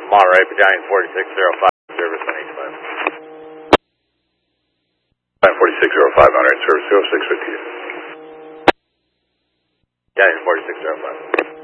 Monterey, Battalion 4605, service on H5. Battalion 4605, Monterey, service 0652. Battalion 4605.